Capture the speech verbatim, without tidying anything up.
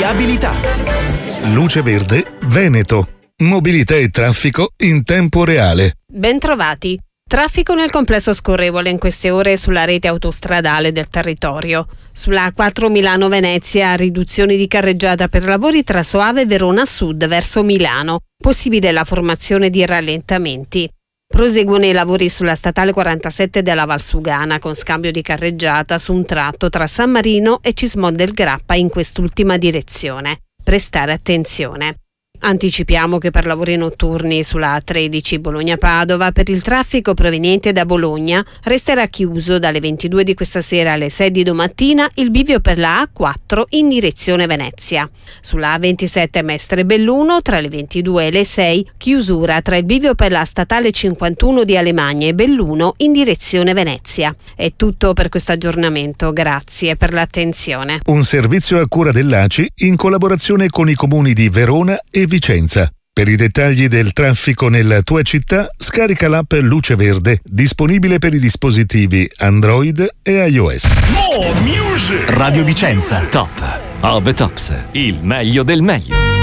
viabilità. Luce Verde Veneto. Mobilità e traffico in tempo reale. Bentrovati. Traffico nel complesso scorrevole in queste ore sulla rete autostradale del territorio. Sulla A quattro Milano-Venezia, riduzioni di carreggiata per lavori tra Soave e Verona Sud verso Milano. Possibile la formazione di rallentamenti. Proseguono i lavori sulla statale quarantasette della Valsugana con scambio di carreggiata su un tratto tra San Marino e Cismon del Grappa in quest'ultima direzione. Prestare attenzione. Anticipiamo che per lavori notturni sulla A tredici Bologna-Padova per il traffico proveniente da Bologna resterà chiuso dalle ventidue di questa sera alle sei di domattina il bivio per la A quattro in direzione Venezia. Sulla A ventisette Mestre Belluno tra le ventidue e le sei chiusura tra il bivio per la statale cinquantuno di Alemagna e Belluno in direzione Venezia. È tutto per questo aggiornamento, grazie per l'attenzione. Un servizio a cura dell'A C I in collaborazione con i comuni di Verona e Vicenza. Per i dettagli del traffico nella tua città, scarica l'app Luce Verde, disponibile per i dispositivi Android e iOS. More music! Radio Vicenza. Top of the Tops. Il meglio del meglio.